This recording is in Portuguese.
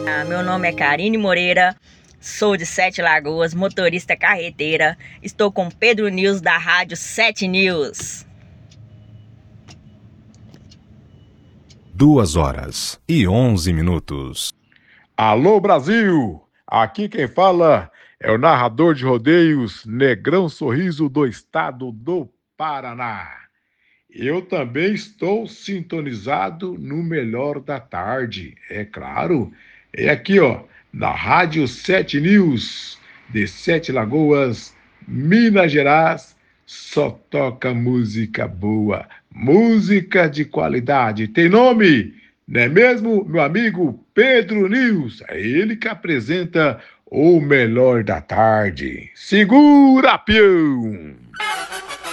Meu nome é Karine Moreira, sou de Sete Lagoas, motorista carreteira. Estou com Pedro News da Rádio 7 News. 2h11. Alô, Brasil! Aqui quem fala é o narrador de rodeios Negrão Sorriso do estado do Paraná. Eu também estou sintonizado no Melhor da Tarde, é claro. É aqui, ó, na Rádio 7 News, de Sete Lagoas, Minas Gerais. Só toca música boa, música de qualidade. Tem nome, não é mesmo, meu amigo Pedro News? É ele que apresenta o Melhor da Tarde. Segura, peão!